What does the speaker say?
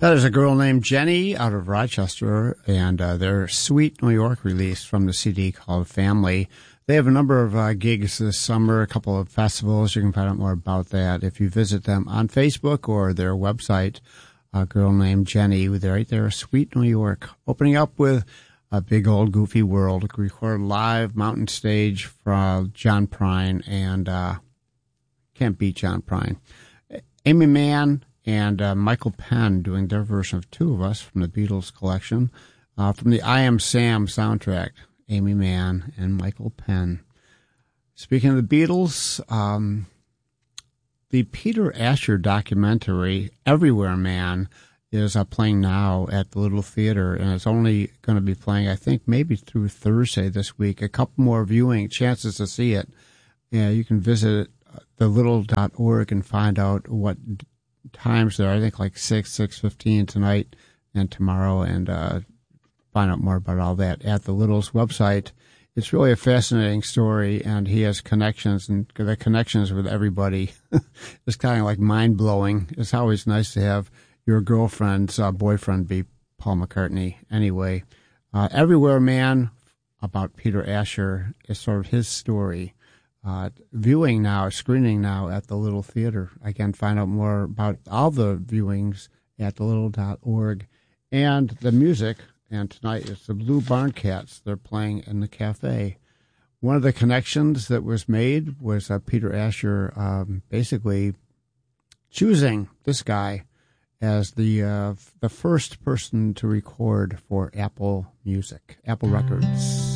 That is a girl named Jenny out of Rochester, and their Sweet New York release from the CD called Family. They have a number of gigs this summer, a couple of festivals. You can find out more about that if you visit them on Facebook or their website. A girl named Jenny, they're right there, Sweet New York. Opening up with A Big Old Goofy World, recorded live, Mountain Stage from John Prine, and can't beat John Prine. Amy Mann and Michael Penn doing their version of Two of Us from the Beatles collection. From the I Am Sam soundtrack, Amy Mann and Michael Penn. Speaking of the Beatles, the Peter Asher documentary, Everywhere Man, is playing now at the Little Theater, and it's only going to be playing, I think, maybe through Thursday this week. A couple more viewing chances to see it. Yeah, you can visit thelittle.org and find out what times there. I think like 6:15 tonight and tomorrow, and find out more about all that at the Little's website. It's really a fascinating story, and he has connections, and the connections with everybody is kind of like mind-blowing. It's always nice to have your girlfriend's boyfriend be Paul McCartney. Anyway, Everywhere Man, about Peter Asher, is sort of his story. Screening now at the Little Theater. Again, find out more about all the viewings at thelittle.org. And the music, and tonight it's the Blue Barn Cats. They're playing in the cafe. One of the connections that was made was Peter Asher basically choosing this guy as the first person to record for Apple Music, Apple Records.